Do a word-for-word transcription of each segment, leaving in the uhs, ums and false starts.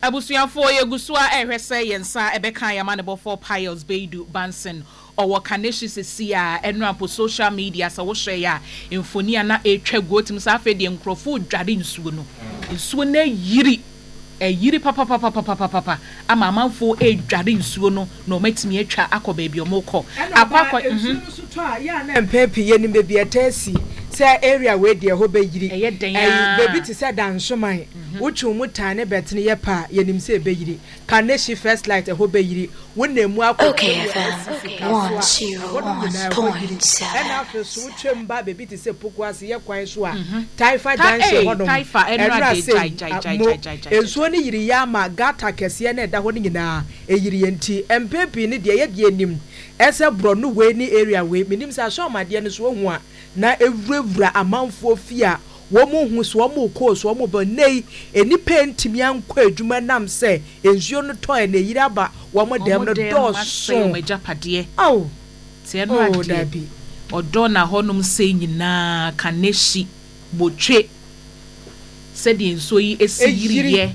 Abusuafo yegusua ehwese yensa ebeka yamanebo for Piles Beidu Bansen or Kaneshi Sia enrapo social media sa wo hwe ya emfoni na etwa gotim sa afede nkrofo dware nsuo no nsuo na yiri e yiri papa papa papa papa ama amanfo e dware nsuo no no matimi atwa akọ ba bi omokọ akwa nsuo no so to a ya na mpepi ye nim be etasi say area we de ho be yiri eh baby ti say dansoman wuchu mutane betne ye pa ye nim say be yiri Kaneshi first light ho be yiri wonemu akọ okay one zero one point seven and after so twem ba baby ti say pokuase ye kwan so a taifa dance ho no taifa enra de jai jai jai jai jai ensuo ni yiri ya ma gata kese na da ho ni nyina e yiri enti empepi ni de ye de anim ese bro no we ni area we minim sa so amade ne so hu a na evravra amanfo fia wo mu hu so mo ko so mo ba nei enipa ntimi ankọ adwuma nam se ensuo no to e na yiri aba wo mo dem no do so megapade oh tie no ade odo na honum se nyina Kaneshi botwe se de ensuo yi esiyiri ye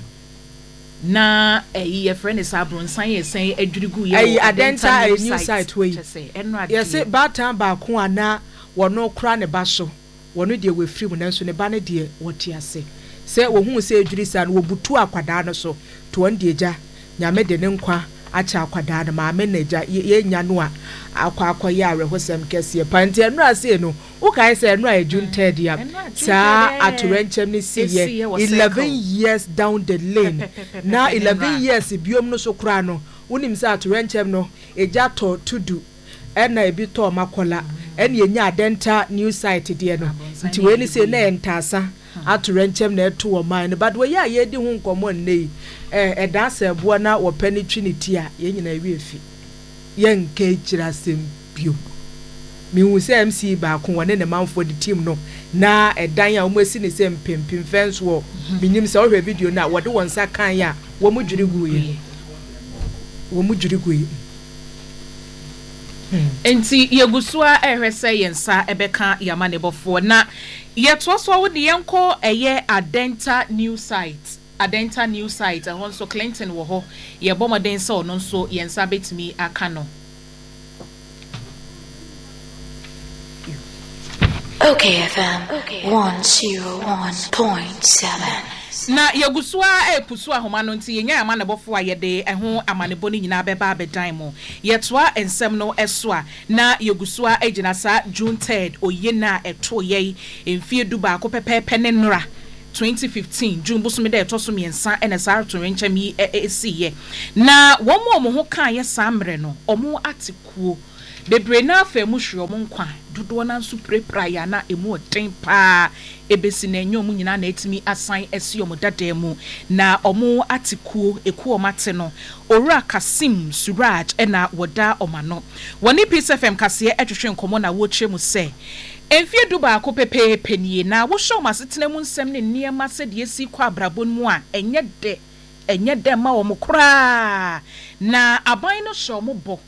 na eyi ye friend is abronsan ye sen adwirigu ye eyi adenta a new site we yes ba tan ba ko ana wono kra ne ba so wono de we free mu nanso ne ba ne de wote ase se wo hu se adwiri sa no wobutu akwada no so to on de eja nyame de ne nkwa acha akwada no ma me na eja ye nya no a akwa akwa ye arehosem kese panti enu ase no wo kai se enu ajunte dia sa atorenchem ni si ye eleven years down the lane na eleven years biom no so kra no wonim sa atorenchem no eja to tudu ena ebi to makola ena enya adenta new site dia no nti we ni se na entasa atorenchem na eto wo man but we ya ye di hu nkomo nnei eh edasa ebo na wo pani trinity a ye nyina wi efi yen ke kira sempio mi hu se M C ba ko wone ne manfo di team no na edan a wo masi ne se mpempim fence wo minim se wo hwe video na wo de won sa kan ya wo mu dwiri guye wo mu dwiri guye enti yegusua ehwese yensa ebeka yamanebofo na yetoso wo de yenko eye adenta new site adenta new site ahon so Clinton wo ho ye bomoden se ono so yensa betimi aka no okay F M one zero one point seven na yegusua epusu ahoma no nti yenya amanebofo a yede eho amanebo ni nyina beba abedan mo yetoa ensem no eso a na yegusua agina sa June third oye na eto ye emfie duba ko pepepe ne nra twenty fifteen June busumi da eto so miensa ene sa atorencha mi esiye na wo mo mo ho kan ye samre no omo atikuo bebre na afa mu hwe omo nkwa dodo na nso prepra ya na emu oden pa ebesi na enyo mu nyina na etimi asan esi omo dada mu na omo atikuo eku omate no Owura Kasim Suraj ena woda omano woni Peace F M kase etwetwe nkomo na wo kire mu se emfie duba ko pepe penie na wo hwe omasetena mu nsem ne niema se de esi kwa abrabon mu a enye de enye de ma wo mukra na aban no hwe omo bo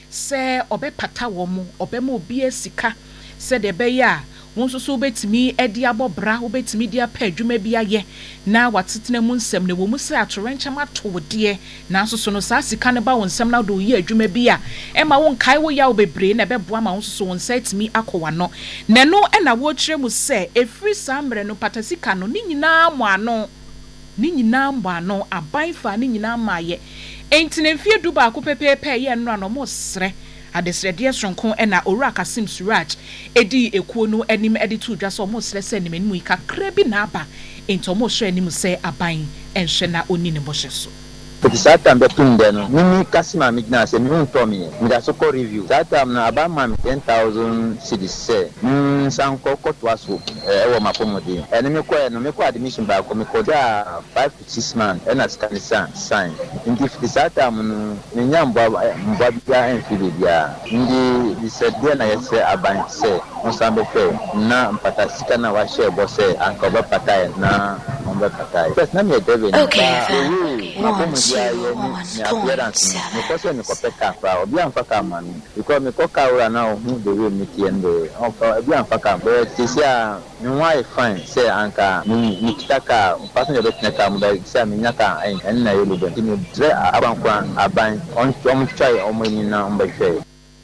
se obepata wo mo obema obi asika se de be ya wonso so betimi edi abobra obetimi dia pa adwuma bi aye na watetena mu nsem ne wo mu se atorencha mato wode na so so no sa sika ne ba won nsem na do ye adwuma bi a e ma won kai wo ya obebre na beboa ma wonso so won setimi akowa no ne no e na wo kire mu se efri sambre no patasika no ni nyina mo ano ni nyina mo ano aban fa ni nyina ma ye entine fie duba ko pepepe ye no no mo sre adesrede sonko ena Owura Kasim Suraj edi ekuo no anim edi to dwa so mo sre se nim anim kakra bi na aba ento mo hwe anim se aban enhwe na oni ne bohye so the Satam Betunda no Mimi Kasima Migna se mi unto mi mi da so ko review Satam na aba ma ten thousand cedis se mm sanko kotwa so e wo mapomodi ene me ko no me ko admission ba ko me ko da five to six man e na scan sign ndi the Satam no me nyambo mbo bia enfili bia ndi the said na yese aban se on sambe fe na mpata sika na wa share bo se anko ba pata na umbe katai first na me debe ni ba one zero one point seven because me ko peka fra obi amfa ka ma no because me ko ka ura na hu the way me tie ndo obi amfa ka but this year me why fine say anka me me kitaka person be tinaka mu da say me nyaka en na yelo be me dre abankwa aban on on try on me na umbe hwe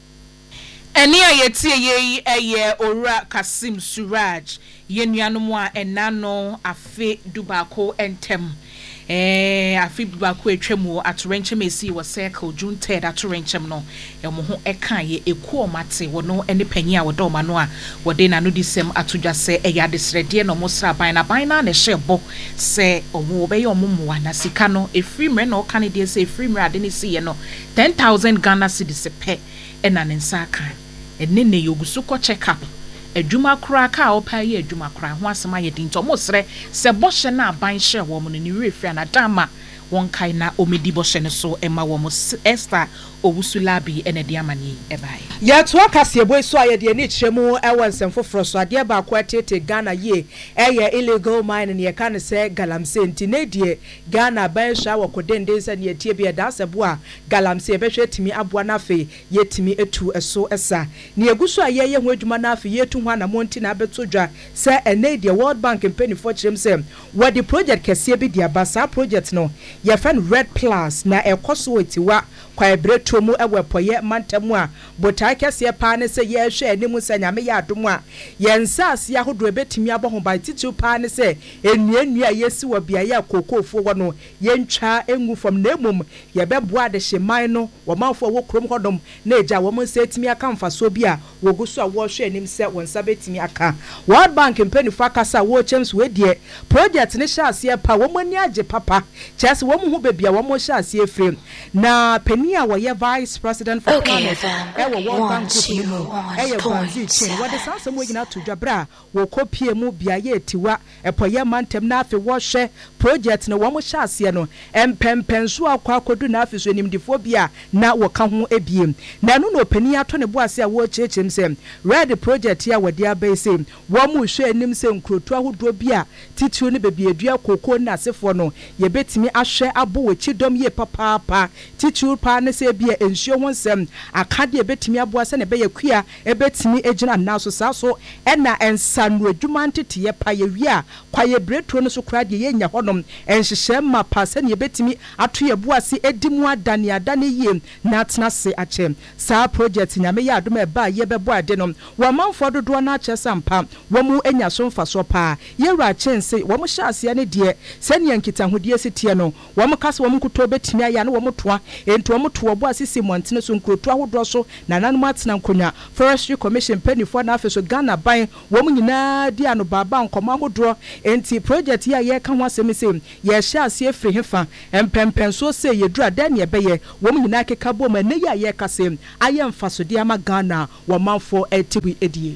Eni ayeti ye eye Ora Kasim Suraj yenuanom a enano afe dubako entem eh afi dubako etwemu atorenchem esi wo circle June third atorenchem no emo ho eka ye eku omate wono ene panyi a wodo ma no a wode na no disem atodwase eya desrede no mo sraban na ban na ne hyebo se omo be ye omo mo na sika no efri mre na oka ne de se efri mre ade ne si ye no ten thousand Ghana cedis pe ena ne nsa aka enne ne yogusu ko check up adwuma kura ka opa ye adwuma kura ho asema ye din to mo sre se bohye na aban hye wo mo ne refia na dama won kai na omedi bohye ne so ema wo mo Esther Owusulabi ene de amani ebai ya to akase boy so aye de ni kyeremu ewo nsemfoforo so ade ba ko atete Ghana ye eye illegal mine ne ka ne se galamse nti ne de Ghana ban hwa wo kodende se ne tie bia da asebo a galamse be hwe timi aboa na fe ye timi etu eso esa ne eguso aye ye ho adwuma na fe ye tu ho na monti na beto dwa se ene de World Bank mpeni for kyerem se wo the project kese bi dia ba sa project no ye fan Red Plus na ekoso etiwa kwa ebreto mu ewepoye mantamu a botai kese pa ne se ye hwe animu se nyame ya adomu a ye nsase ahodo ebetimi aboho ba titu pa ne se enuanu a yesi wo bia ya kokofo wo no ye ntwa engu from nemum ye beboa de hyeman no wo manfo wo krom hodom na eja wo mo se timi aka mfaso bi a wo guso a wo hwe anim se won sa betimi aka World Bank mpenifa kasa wo chems we die project ne hyase pa wo mani age papa chese wo mo ho bebia wo mo hyase frame na peni a wo ye Vice President for okay, Planet e wo World Bank group e ye Gwanzi chen wo de sansem wo gina to dwabra wo kopie mu bia ye tiwa epoye mantem na afi wo hwe project no wo mo hyase no empempenso akwa kodu na afi so nimdifo bia na wo ka ho ebiem na no no peni ato ne boase a wo chechem sem Red project ya wodi abese wo mo hwe anim se nkrotu ahodo bia titio ne bebi edua koko na asefo no ye betimi ahwe abo wo chidom ye papa pa titio pa ne se bia ensuo ho nsem akade e betimi aboa se ne be yakua e betimi egina na so sa so e na ensanu adwuma ntete ye pa ye wi a kwa ye breto no so kra de ye nya honom enhyehye ma pa se ne betimi ato ye boase edimu adane adane ye na tena se ache sa project nyame ya adom e ba ye bebo ade no wo manfo dodo na ache sampa wo mu enya so mfa so pa ye wura chense wo mu hyase ne de se ne nkita hodie sitie no wo mu kase wo mu kuto betimi aya na wo mu toa ento wo mu to bo asisi montene so nkrotu ahodo so na nanum atena nkonya Forestry Commission penifo na afeso Ghana ban wo mu nyina di ano baba nkoma ahodo enti project ya ye ka ho asemi se ye hyase efri hefa empempenso se ye dura dan ye beye wo mu nyina keka bo ma ne ya ye kase aye mfaso di ama Ghana wo manfo etibi edie.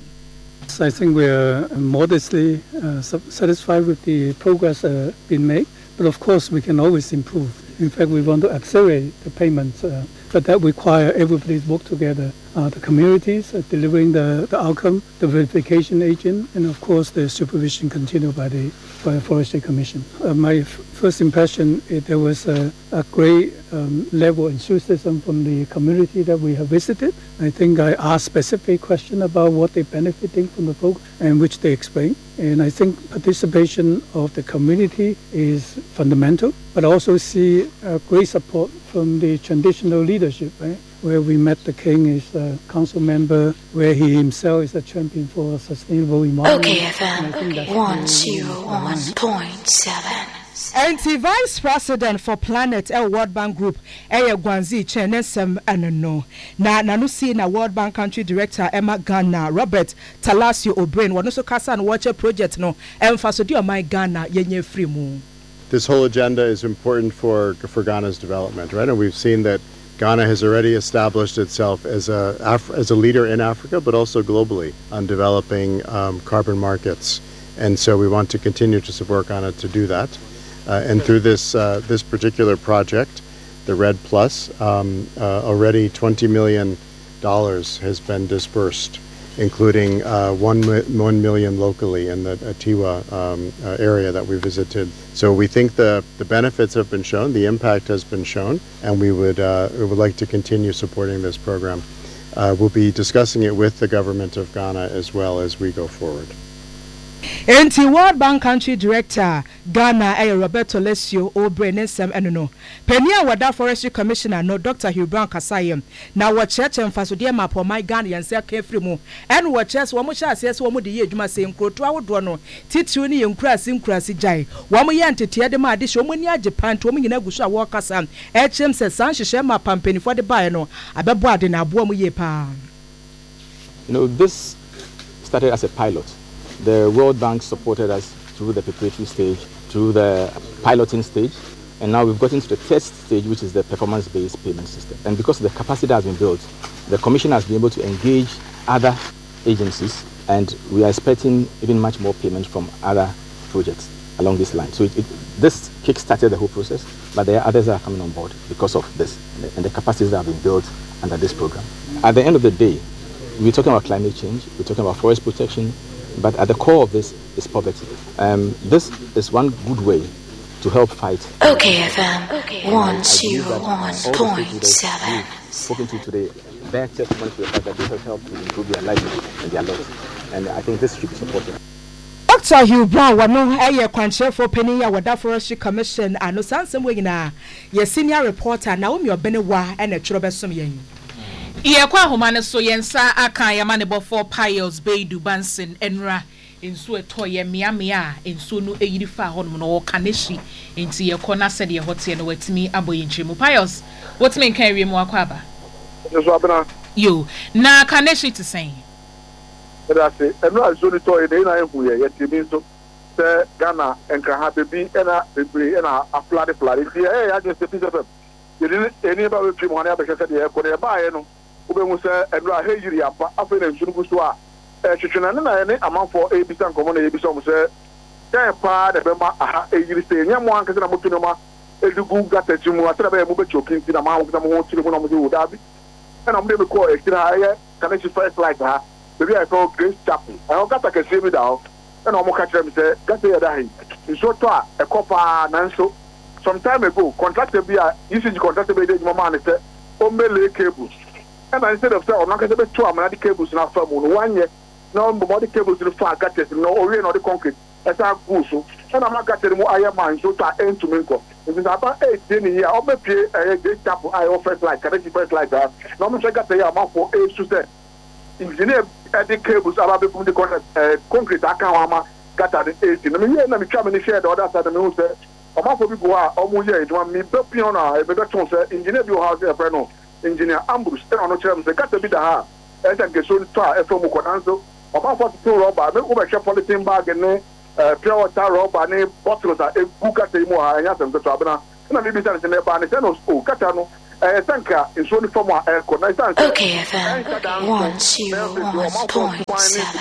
I think we are modestly uh, satisfied with the progress uh, being made, but of course we can always improve. In fact, we want to accelerate the payments, uh, but that requires everybody's work together. Uh, the communities uh, delivering the, the outcome, the verification agent, and of course the supervision continued by the by the Forestry Commission. Uh, my f- first impression is there was a, a great um, level of enthusiasm from the community that we have visited. I think I asked specific questions about what they're benefiting from the program, and which they explained. And I think participation of the community is fundamental, but I also see uh, great support from the traditional leadership, right? Where we met the king is a council member, where he himself is a champion for sustainable environment. Okay, F M one zero one point seven. Anti Vice President for Planet El World Bank Group Eye Gwanzi Chenesem Anano na nanu si na World Bank Country Director Emma Ghana Robert Talasio O'Brien wano so kasa na watch project no emfaso di o my Ghana yenye free mu. This whole agenda is important for for Ghana's development, right? And we've seen that Ghana has already established itself as a Af- as a leader in Africa, but also globally on developing um, carbon markets. And so we want to continue to support Ghana to do that. Uh, and through this uh, this particular project, the Red Plus, um, uh, already twenty million dollars has been dispersed. including uh, one, one million locally in the Atiwa um, uh, area that we visited. So we think the, the benefits have been shown, the impact has been shown, and we would, uh, we would like to continue supporting this program. Uh, we'll be discussing it with the government of Ghana as well as we go forward. Enti World Bank Country Director Ghana eh, Roberto Lesio Obre Nensem enono. Penia wada Forestry Commissioner no Doctor Hugh Brown Kasayem. Na wacheche mfasodie mapo my Ghana yanse kefri mu. En waches wo mo sha asese wo mo de ye adwuma se nkroto awodo no. Titiw ni ye nkurasi nkurasi jai. Wo mo ye ntete de ma ade hye wo mo ni age panto wo mo nyina gusu a wo kasa. Echem se san hyehyɛ ma pampanifo de bae no. Abebo ade na abo mo ye pa. You know, this started as a pilot. The World Bank supported us through the preparatory stage, through the piloting stage, and now we've gotten to the test stage, which is the performance-based payment system. And because the capacity has been built, the Commission has been able to engage other agencies, and we are expecting even much more payment from other projects along this line. So it, it, this kick-started the whole process, but there are others that are coming on board because of this, and the, and the capacities that have been built under this program. At the end of the day, we're talking about climate change, we're talking about forest protection, but at the core of this is poverty. Um, this is one good way to help fight. Okay, F M one zero one point seven. Spoken to today, their testimony to the fact that this has helped to improve their livelihood and their lives, and I think this should be supported. Doctor Hugh Brown wano eye kwanche for penny ya wada Forestry Commission ano sansem we nyina ye senior reporter Naomi Obenewa e na tworo besom yen. Iye kwa homane so yensa aka ya manebo for Piles Bay Dubansin enra enso eto ye miamia enso no eyiri fa honom no kaneshi enti ye kona said ye hote no watimi aboye nchemu Piles wotimi nkan wie mu akwa so abena yo na kaneshi to say that say enra zoni to ye na ehu ye ye timi so se Ghana enka ha bebi ena bebre ena aflade flade ye eh ya just piece of ye didn't any ba we trim one abeka said ye ko ye ba ye no ubemu se enra he yiri apa afa na nsunugu so a eh twetwena na na ne amanfo e bisa nkomo na ye bisa mo se kan pa de be ma aha e yiri se nya mo anka na motu no ma edugu gata timu atara be mo be chokinti na ma mo mo ho tiri mo na mo de odabi na mo de be ko e tira ye kana chi first like ha bebi I call Grace Chapel I ho gata ka se mi da na mo ka kire mi se gata ye da hi nso to a e kopa na nso some time ago contractor bi a U C G contractor be de mama ne se o mele cables. And instead of saying, I'm not going to be two, I'm not the cables in our firm. One year, no more the cables in the far gutters, no, or no the concrete. That's our goose. And I'm not getting more iron man, so to end to Minko. It is about eight years, I'll be a great chapel. I offer like, I first like that. No more, I got the amount for eight to ten. Engineer at the cables, I'll be from the concrete. I can't got at the eighteen. I mean, let me try to share the other side of the news. I'm not for people who are almost here. It was me, but Piona, a better chance, engineer, you have a friend. Engineer Ambrose and on the terms they got to be the ha as I get so far from Mukonanzo about forty-two rubber make over shop polythene bag and uh pure water rubber and bottles are a buka temo and yasam to Abana and maybe sense in the ban is no school Catano uh Sanka in so form air connect. Okay, F M one zero one point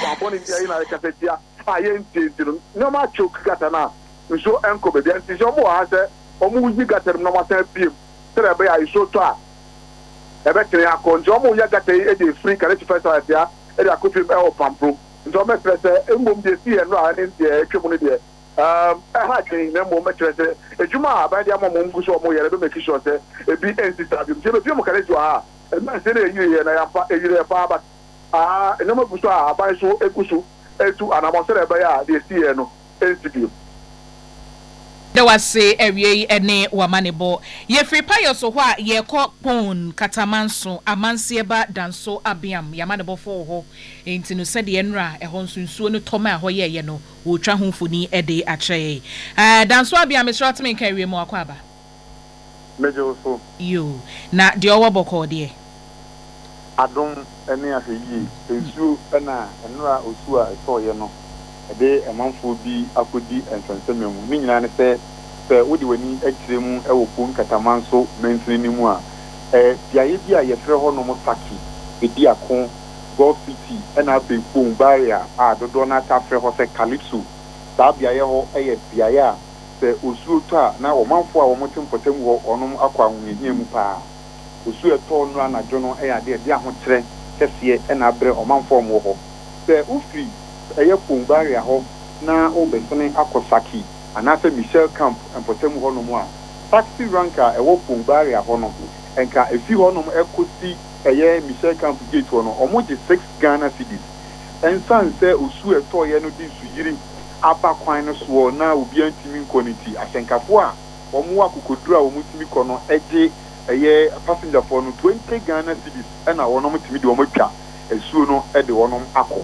seven. I ain't no more choke Catana so uncle baby and so more has a omu got them no matter beam. Tell I so to ebekere akonjo mo ya gata e dey free can to first like ya e dey akofi e o pampro nto me trese embom dey see eno a ne dey etwemu ne dey um e ha gin na mo me trese ejuma aba dey amom mo nguso mo yere be make sure say e bi nc stadium je be bi mo kale jo ha e ma se dey yire na ya pa e yire pa ba ah eno mo guso a aba so ekuso etu anamo se dey be ya dey see eno nc there was say ewie ene wamanebo ye free payo so ho a ye ko pon katamanso amansieba danso abiam yamanebo fo ho enti no said ye nra e ho nsunsuo no toma ho ye ye no wo twa ho funi e de ache eh danso abiam short me kan wie mu akwaba mejo so yo na de owo boko de adom ene aheyi ensu na enra osu a so ye no ede emanfo bi akodi entransemium mi nyina ne se se wodi wani akire mu e wo pon katamanso mentini mu a eh biaye bi a ye fre ho no mo saki edi akon Golf City ena be pon barrier a dodo na ta fre ho se Calypso da biaye ho eye biaye a se osuo to a na wo manfo a wo motim potem wo onom akwa nwehia mu pa osuo to no anajo no e ade de ahokere kɛseɛ ɛna abrɛ ɔmanfoɔ mo hɔ sɛ ufiri ɛyɛ Pongbaria hɔ na obɛsene akɔ Saki anaasɛ Michel Camp mpɔtam hɔ nom a taxi ranker ɛwɔ Pongbaria hɔ no enka efi hɔ nom ɛkɔsi ɛyɛ Michel Camp gate hɔ no ɔmo gye six Ghana cedis ensan sɛ osu ɛtɔɔyɛ no di suyiri aba kwan no so na obi antimi nkɔ ne ti ahyɛnkafo a ɔmo akokodura ɔmo timi kɔ no ɛgye ɛyɛ passenger for no twenty Ghana cedis ɛna wɔnom timi de ɔmo atwa esuo no ɛde wɔnom akɔ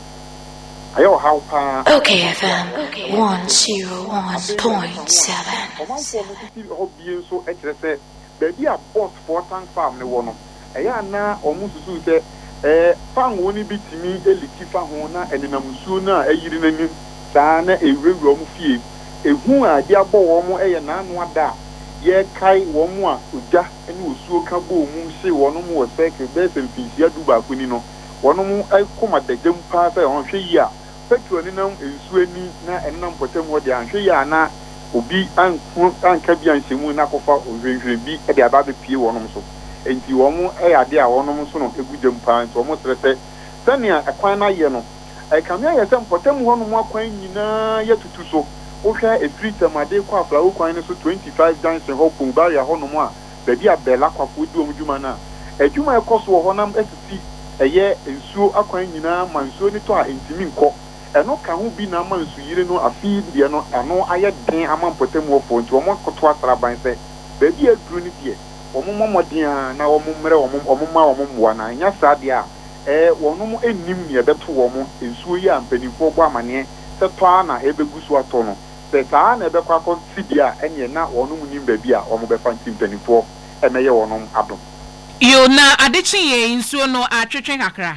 ayɛ ɔhaw paa. Okay F M one oh one point seven. ɔmanfoɔ mo titi hɔ bie nso ɛkyerɛ sɛ baabi a boss for tank farm ne wɔ no ɛyɛ ana ɔmo susu sɛ ɛɛ fan wɔn ni bi timi eliki fa ho na ɛnenam nsuo no a ɛyiri n'anim saa na ewurawura ɔmo fie ehu a de abɔ wɔn ɛyɛ n'ano ada yɛkae wɔn a ogya ne osuo ka bɔ mu hye wɔn wɔ sɛke bɛɛ sɛ mfinhyia du baako ni no wɔn ɛkɔma dagyam paa sɛ wɔn hwɛ yi a petrol ne nam nsuo ani na ɛnam pɔtɛm hɔ de ahwɛ yi a na obi anko anka bi anhyɛ mu na akɔfa ohwehwɛ bi de aba abɛpie wɔn so enti wɔn ɛyɛ ade a wɔn nso no egu gyam paa nti wɔn srɛ sɛ sɛnea ɛkwan no ayɛ no ɛkame ayɛ sɛ mpɔtɛm hɔ nom akwan nyinaa yɛtutu so wohwɛ efiri tamade kɔ aflawo kwan no so twenty-five junction hɔ Pongbaria hɔ nom a baabi a bɛla kwafo di ɔmo dwuma no a adwuma ɛkɔ so wɔ hɔ nam asisi ɛyɛ nsuo akwan nyinaa ma nsuo ne tɔ a ntimi nkɔ ɛno ka ho bi na ama nsuyire no afi deɛ no ɛno ayɛ den ama mpɔtɛm wɔfo nti wɔn koto asraban sɛ baabi aduru ne deɛ wɔn mmɔmɔden na wɔn mmerɛ wɔn wɔn ma wɔn mmoa na nya saa deɛ a ɛɛ wɔn anim nea ɛbɛto wɔn nsuo yi a mpanimfoɔ bɔ amaneɛ sɛ tɔa na ɛbɛgu so atɔ no sɛ saa na ɛbɛkɔ akɔ si deɛ a ɛneɛ na wɔn nim baabi a wɔn bɛfa nti mpanimfoɔ ɛmɛyɛ wɔn adom. Yo na adekye yɛ nsuo no atwetwe kakra.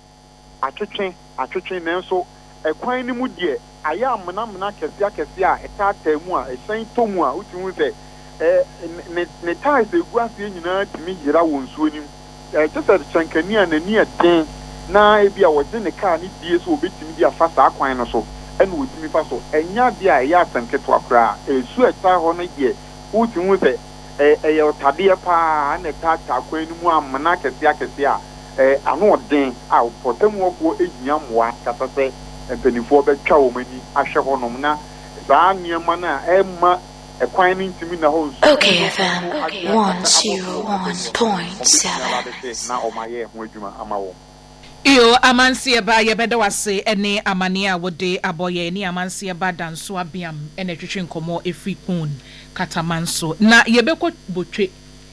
Atwetwe atwetwe nanso ɛkwan ne mu deɛ ayɛ amenamena kɛse akɛse a ɛtaataa mu a ɛhyɛn tɔ mu a wotumi sɛ ɛɛ ne ne taes egu aseɛ nyinaa tumi yira wɔ nsuo nim ɛɛ kyɛ sɛ kyɛnkani a n'ani ɛden na ebi a wɔgye ne kaa ne die so obetumi de afa saa kwan no so ɛna wotumi fa so ɛnya deɛ a ɛyɛ asɛm ketewa koraa esu ɛtaa hɔ no deɛ wotumi sɛ ɛɛ ɛyɛ ɔtadeɛ paa na ɛtaataa kwan no mu amena kɛse akɛse a ɛɛ ano ɔden a pɔtɛmuɔfoɔ egyina mmoa kasa sɛ mpanimfoɔ bɛtwa wɔn ani ahwɛ hɔnom na saa nneɛma no a ɛma ɛkwan no ntumi na hɔ nso. Okay F M one oh one point seven. na ɔmayɛ ho adwuma ama wɔn. Iyo amansi eba yebeda wase ene amane a wode aboye ni amansi eba danso abiam ene twetwe nkomo efri pon katamanso na yebekɔ botwe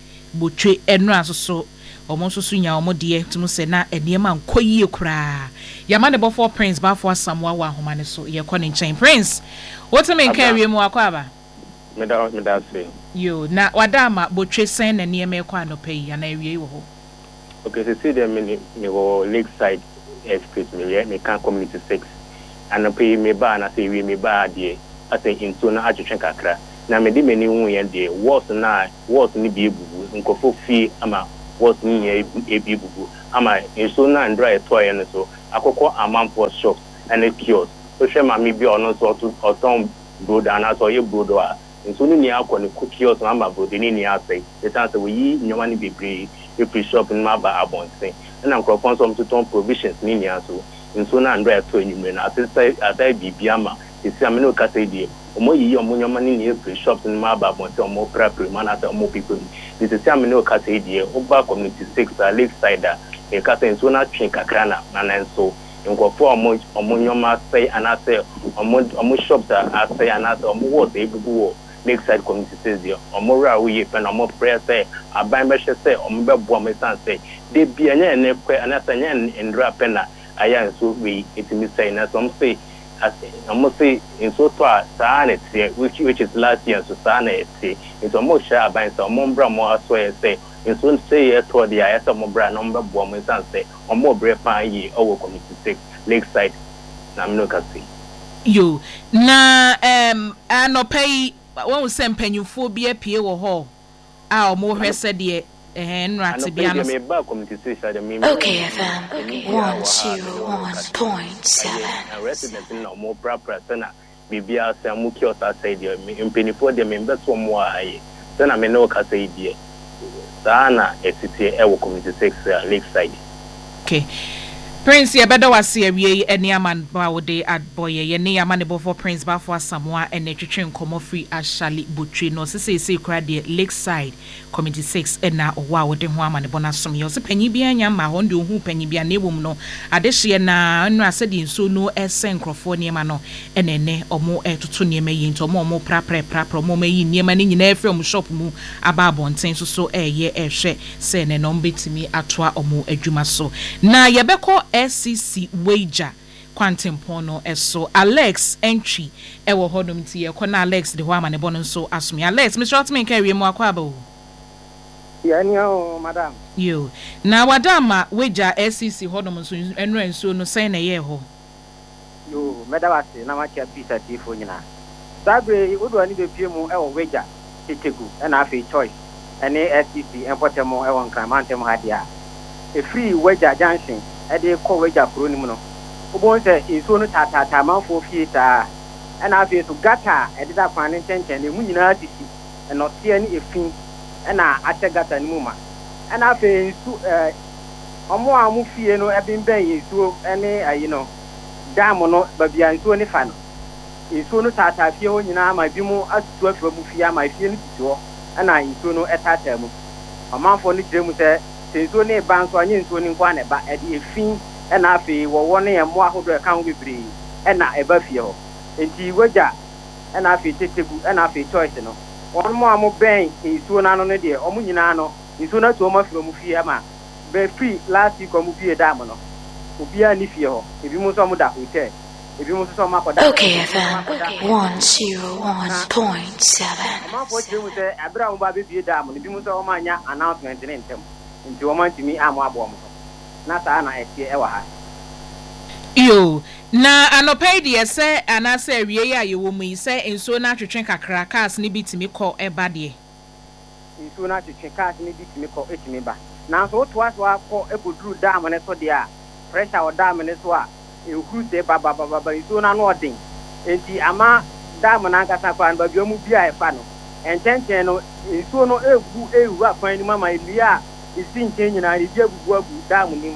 botwe enu asoso omo soso nya omo de tumu se na enema nkoyie kura yama ne bofo prince bafo asamwa wa homa ne so ye kɔ ne nkyɛn prince woteme nkawie mu akɔ aba me da me da se yo na wadama botwe sen na ne me kɔ anopa yi na awie wo ho. Okay, so see them in the lakeside estate, me me can community six, and I pay me bar and I say we me bar dear. I say into na action kakra. Na me di me ni hu yen dear. Was na was ni bi bubu. Nkofo fee ama was ni e bi bubu. Ama into na ndra e toy and so. Akoko amampo shop and a kiosk. So she ma mi bi ono so to oton broad and so ye broad wa. Into ni ni akɔ ne kiosk na ma broad ni ni asay. The time say we nyoma ni bebre. If we shop in Maba Abonte, and I'm cropping some to turn provisions, Nina, so in Sona and Red to you, and I say, as I be Biama, the Samino Cassadi, or more ye or more money in free shops in Maba Abonte, or more prep, man, or more people. This is Samino Cassadi, Oba Community Six, a lakeside, a Casa in Sona Chinkakana, and so. In go for much or more say, and I say, or more shops I say, and I say, or more they go. Lakeside community says there, or more we pen or more prayer say, a bimesha say, or more bomb say, they be a yan and as a yan in Rapena, I am so we it me saying as some say, as I must say in so far, Sanet, which which is last year, so Sanet, it's almost shy by some mombra more so say, in soon say a toward the I some more number bomb and say, or more brave fine ye over community six, Lakeside, Namnoka. You na um, I no pay. When we send penyufo bi apie wo ho a o mo hwese de eh nrate bia no. Okay F M one oh one point seven. Resident no mo prapra na bibia samu kiosa say de mpenifo de members wo mo aye na me no ka say de sana etiti e wo community six Lakeside. Okay. Prince ye bedo wase awie eni aman ba wode adboye ye ne amane bofo Prince ba fo Samoa ene twetwe nkomo free Ashali Botwe no sese se kura de Lakeside Committee six ena owa wode ho amane bona som ye se panyi bia nya ma ho de ohu panyi bia na ewom no adehye na anu asedi nso no ese nkrofo niema no ene ne omo etoto niema yi nto omo omo pra pra pra pra omo mayi niema ni nyina efre omo shop mu aba abonten so so eye ehwe se ne no mbetimi atoa omo adwuma so na yebeko S C C wager quantum no eso Alex entry e wo hodom ti e kona Alex de ho amane bono so asumi Alex Mister Otman ka wie mu akwa ba o ya ni o madam yo na wadama wager S C C hodom so enro enso no sai na ye ho yo medawase na macha pizza tifo nyina sabe wodo ani be pie mu e wo wager tetegu e na afi choice ene S C C empotemo e won kramantem hadia e free wager junction ede ko wager pro ni mu no obon se iso no tatata manfo fie ta na afi so gata ede da kwan ntenchen ne mu nyina titi e no tie ni efin e na ate gata ni mu ma e na afi nsu eh omo amu fie no e bimben yesuo ene ayi no dam no babia nsuo ni fa no nsuo no tata fie ho nyina ma bi mu atutu afra mu fie ma fie no titi ho e na nsuo no etata mu amanfo ni gire mu se nsuo ne ba nso anye nsuo ni nkwa na ba e de efin e na afi wo wo ne yemo ahodo e kan ho bebre e na e ba fie ho enti wager e na afi tetegu e na afi choice no won mo amu ben nsuo na no ne de omu nyina no nsuo na to o ma fro mu fie ma be free last week omu fie dam no obi ani fie ho ebi mu so mu da hotel ebi mu so ma koda okay F M one oh one point seven ma fo jemu se abra mu ba be fie dam no ebi mu so ma nya announcement ne ntem nti o ma ntimi amu abo mo na sa na etie e wa ha yo na anopai de se anase awie ya yewo mu ise enso na twetwen kakra cars ni bitimi ko eba de enso na twetwen cars ni bitimi ko etimi ba na so to aso akọ ekoduru dam ne so de a pressure o dam ne so a ehuru se baba baba ba enso na no odin enti ama dam na nkasa kwa ba bi omu bia e fa no ententen no enso no egu ewu afan ni mama elia isi nchen nyina ri bi agugu agu dam ni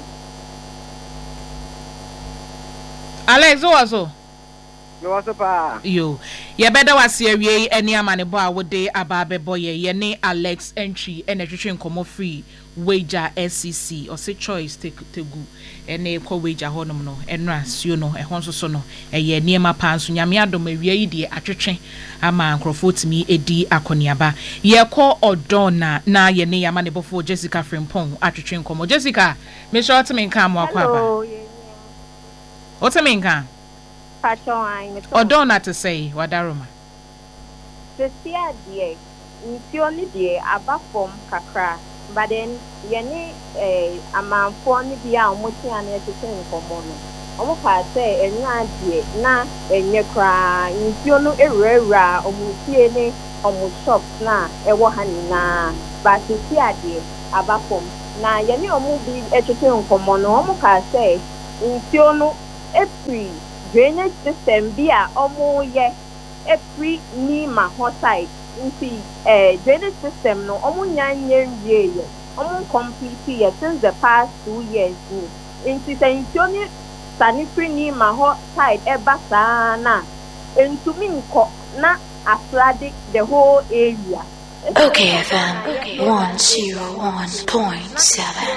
Alex owaso yo waso pa yo ye beda wase awie eni amane bo a wode ababebo ye ye ne Alex entry ene twetwe nkomo free wager S C C or say choice take tegu ene ko wager honom no enra suo no e honso so no e ye niema pa nso nyame adom awie yi de atwetwe ama nkrofo timi edi akoniaba ye ko odona na ye ne yamane bofo Jessica Frimpong atwetwe nkomo Jessica me short me nka mo akwa ba What's a minka? Patron, Odona to say, Wadaruma. The Sia dear, in Sioni dear, above form Kakra, but then Yenny a man for me be our multi and entertaining for Mono. Omoka say, and na dear, na, and ye cry, in Siono erra, or Musiene, or Mushop, na, a wahani na, but the Sia dear, above form. Na Yenny or movie entertaining for Mono, Omoka say, in Siono. Every drainage system be a omo ye every ni ma hot side nti eh drainage system no omo nyanye ye ye omo complete ye since the past two years ni nti sentoni sanitary ni ma hot side e basa na entumi nko na aflade the whole area. Okay F M one oh one point seven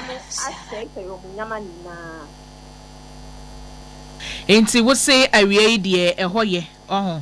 Enti wo se awie die ehoye oho